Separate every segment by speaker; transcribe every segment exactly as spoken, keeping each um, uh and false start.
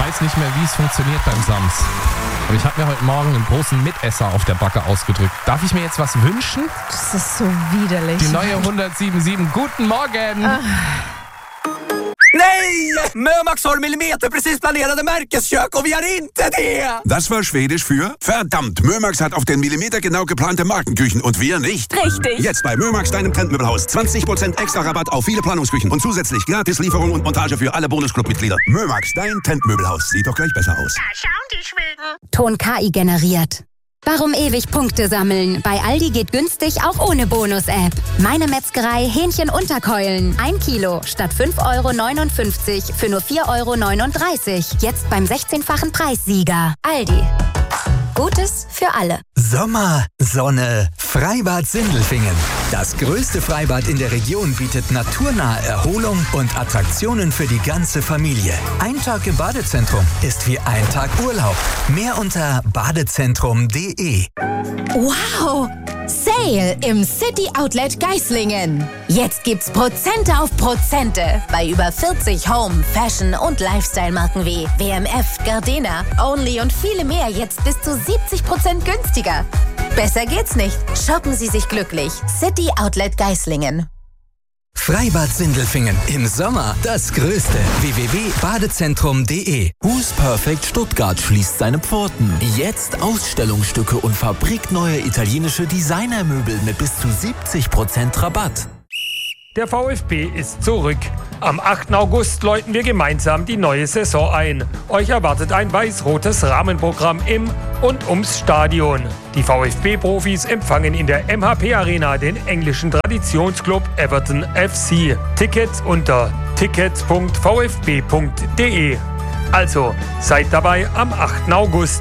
Speaker 1: weiß nicht mehr, wie es funktioniert beim Sams. Aber ich habe mir heute Morgen einen großen Mitesser auf der Backe ausgedrückt. Darf ich mir jetzt was wünschen?
Speaker 2: Das ist so widerlich.
Speaker 1: Die neue hundertsieben Komma sieben. Guten Morgen!
Speaker 2: Ah.
Speaker 3: Nej! Mömax har millimeterprecis planerade Märkeskök och vi har inte det!
Speaker 4: Das war Schwedisch für verdammt, Mömax hat auf den Millimeter genau geplante Markenküchen und wir nicht.
Speaker 2: Richtig.
Speaker 4: Jetzt bei Mömax, deinem Trendmöbelhaus. zwanzig Prozent extra Rabatt auf viele Planungsküchen und zusätzlich Gratislieferung und Montage für alle Bonusclub-Mitglieder. Mömax, dein Trendmöbelhaus. Sieht doch gleich besser aus.
Speaker 5: Da schauen die Schweden.
Speaker 6: Ton K I generiert. Warum ewig Punkte sammeln? Bei Aldi geht günstig auch ohne Bonus-App. Meine Metzgerei Hähnchen Unterkeulen. Ein Kilo statt fünf Euro neunundfünfzig für nur vier Euro neununddreißig. Jetzt beim sechzehnfachen Preissieger. Aldi. Gutes für alle.
Speaker 7: Sommer, Sonne, Freibad Sindelfingen. Das größte Freibad in der Region bietet naturnahe Erholung und Attraktionen für die ganze Familie. Ein Tag im Badezentrum ist wie ein Tag Urlaub. Mehr unter badezentrum punkt de.
Speaker 8: Wow! Sale im City Outlet Geislingen. Jetzt gibt's Prozente auf Prozente bei über vierzig Home, Fashion und Lifestyle-Marken wie W M F, Gardena, Only und viele mehr jetzt bis zu siebzig Prozent günstiger. Besser geht's nicht. Shoppen Sie sich glücklich. City Outlet Geislingen.
Speaker 7: Freibad Sindelfingen. Im Sommer das Größte. w w w punkt badezentrum punkt de.
Speaker 9: Who's Perfect Stuttgart schließt seine Pforten. Jetzt Ausstellungsstücke und fabrikneue italienische Designermöbel mit bis zu siebzig Prozent Rabatt.
Speaker 10: Der VfB ist zurück. Am achten August läuten wir gemeinsam die neue Saison ein. Euch erwartet ein weiß-rotes Rahmenprogramm im und ums Stadion. Die VfB-Profis empfangen in der M H P-Arena den englischen Traditionsclub Everton F C. Tickets unter tickets punkt v f b punkt de. Also, seid dabei am achten August.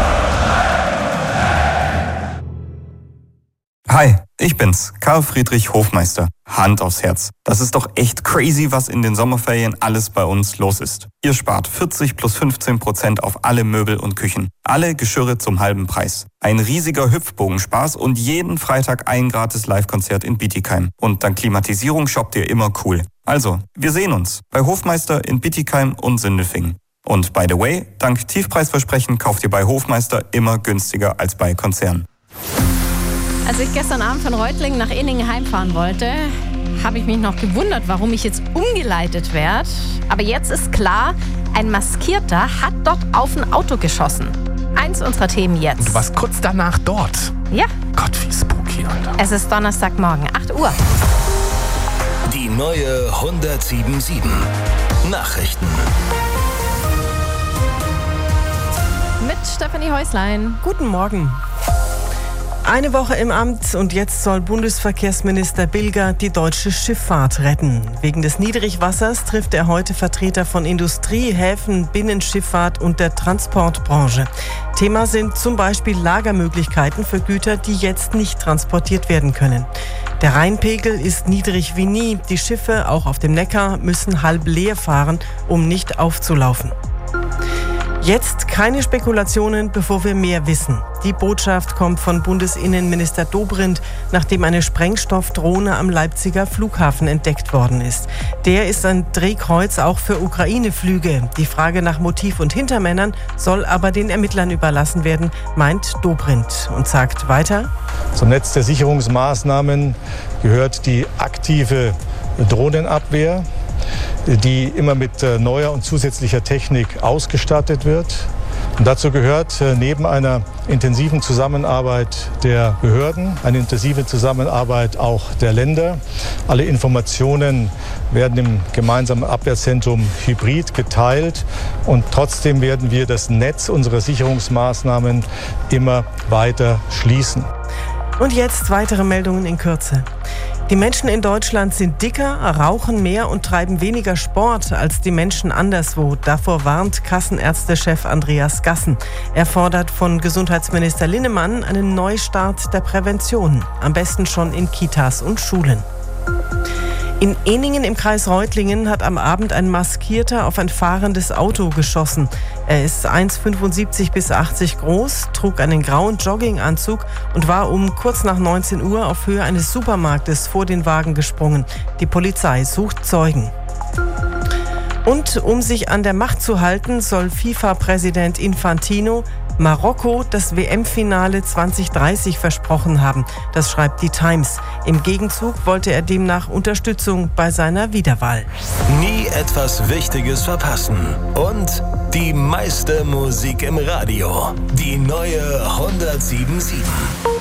Speaker 11: Hi, ich bin's, Karl Friedrich Hofmeister. Hand aufs Herz. Das ist doch echt crazy, was in den Sommerferien alles bei uns los ist. Ihr spart vierzig plus fünfzehn Prozent auf alle Möbel und Küchen. Alle Geschirre zum halben Preis. Ein riesiger Hüpfbogenspaß und jeden Freitag ein gratis Live-Konzert in Bietigheim. Und dank Klimatisierung shoppt ihr immer cool. Also, wir sehen uns bei Hofmeister in Bietigheim und Sindelfingen. Und by the way, dank Tiefpreisversprechen kauft ihr bei Hofmeister immer günstiger als bei Konzernen.
Speaker 2: Als ich gestern Abend von Reutlingen nach Ehningen heimfahren wollte, habe ich mich noch gewundert, warum ich jetzt umgeleitet werde. Aber jetzt ist klar, ein Maskierter hat dort auf ein Auto geschossen. Eins unserer Themen jetzt.
Speaker 1: Und du warst kurz danach dort.
Speaker 2: Ja.
Speaker 1: Gott, wie spooky, Alter.
Speaker 2: Es ist Donnerstagmorgen, acht Uhr.
Speaker 9: Die neue hundertsieben Komma sieben. Nachrichten.
Speaker 2: Mit Stefanie Häuslein.
Speaker 12: Guten Morgen. Eine Woche im Amt und jetzt soll Bundesverkehrsminister Bilger die deutsche Schifffahrt retten. Wegen des Niedrigwassers trifft er heute Vertreter von Industrie, Häfen, Binnenschifffahrt und der Transportbranche. Thema sind zum Beispiel Lagermöglichkeiten für Güter, die jetzt nicht transportiert werden können. Der Rheinpegel ist niedrig wie nie. Die Schiffe, auch auf dem Neckar, müssen halb leer fahren, um nicht aufzulaufen. Jetzt keine Spekulationen, bevor wir mehr wissen. Die Botschaft kommt von Bundesinnenminister Dobrindt, nachdem eine Sprengstoffdrohne am Leipziger Flughafen entdeckt worden ist. Der ist ein Drehkreuz auch für Ukraine-Flüge. Die Frage nach Motiv und Hintermännern soll aber den Ermittlern überlassen werden, meint Dobrindt und sagt weiter:
Speaker 13: Zum Netz der Sicherungsmaßnahmen gehört die aktive Drohnenabwehr, die immer mit neuer und zusätzlicher Technik ausgestattet wird. Und dazu gehört neben einer intensiven Zusammenarbeit der Behörden eine intensive Zusammenarbeit auch der Länder. Alle Informationen werden im gemeinsamen Abwehrzentrum Hybrid geteilt und trotzdem werden wir das Netz unserer Sicherungsmaßnahmen immer weiter schließen.
Speaker 12: Und jetzt weitere Meldungen in Kürze. Die Menschen in Deutschland sind dicker, rauchen mehr und treiben weniger Sport als die Menschen anderswo. Davor warnt Kassenärztechef Andreas Gassen. Er fordert von Gesundheitsminister Linnemann einen Neustart der Prävention. Am besten schon in Kitas und Schulen. In Ehningen im Kreis Reutlingen hat am Abend ein Maskierter auf ein fahrendes Auto geschossen. Er ist eins Komma fünfundsiebzig bis achtzig groß, trug einen grauen Jogginganzug und war um kurz nach neunzehn Uhr auf Höhe eines Supermarktes vor den Wagen gesprungen. Die Polizei sucht Zeugen. Und um sich an der Macht zu halten, soll FIFA-Präsident Infantino Marokko das W M-Finale zwanzig dreißig versprochen haben. Das schreibt die Times. Im Gegenzug wollte er demnach Unterstützung bei seiner Wiederwahl.
Speaker 5: Nie etwas Wichtiges verpassen. Und die meiste Musik im Radio. Die neue hundertsieben Komma sieben.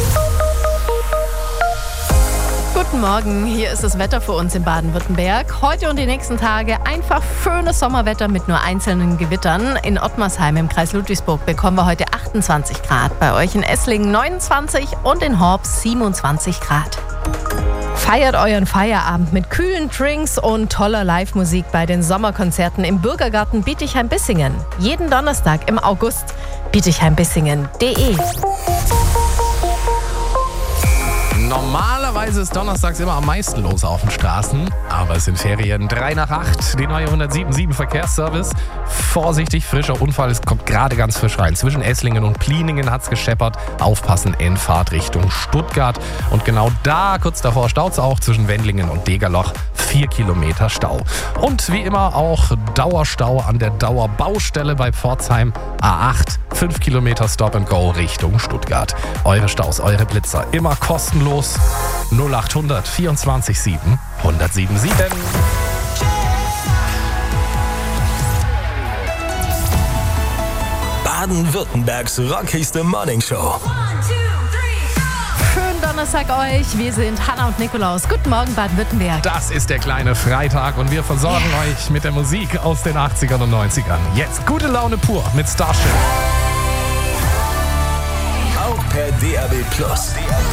Speaker 2: Guten Morgen, hier ist das Wetter für uns in Baden-Württemberg. Heute und die nächsten Tage einfach schönes Sommerwetter mit nur einzelnen Gewittern. In Ottmarsheim im Kreis Ludwigsburg bekommen wir heute achtundzwanzig Grad. Bei euch in Esslingen neunundzwanzig und in Horb siebenundzwanzig Grad. Feiert euren Feierabend mit kühlen Drinks und toller Live-Musik bei den Sommerkonzerten im Bürgergarten Bietigheim-Bissingen. Jeden Donnerstag im August. bietigheim-bissingen punkt de.
Speaker 1: Normalerweise ist donnerstags immer am meisten los auf den Straßen, aber es sind Ferien. drei nach acht, die neue hundertsieben Komma sieben Verkehrsservice. Vorsichtig, frischer Unfall, es kommt gerade ganz frisch rein. Zwischen Esslingen und Pliningen hat es gescheppert. Aufpassen, Endfahrt Richtung Stuttgart. Und genau da, kurz davor, staut es auch zwischen Wendlingen und Degerloch. Vier Kilometer Stau. Und wie immer auch Dauerstau an der Dauerbaustelle bei Pforzheim. A acht, fünf Kilometer Stop and Go Richtung Stuttgart. Eure Staus, eure Blitzer, immer kostenlos. null achthundert vierundzwanzig sieben hundertsieben Komma sieben.
Speaker 5: Baden-Württembergs rockigste Morningshow.
Speaker 2: Schönen Donnerstag euch. Wir sind Hanna und Nikolaus. Guten Morgen, Baden-Württemberg.
Speaker 1: Das ist der kleine Freitag und wir versorgen yeah. euch mit der Musik aus den achtzigern und neunzigern. Jetzt gute Laune pur mit Starship.
Speaker 5: Auch per D A B Plus.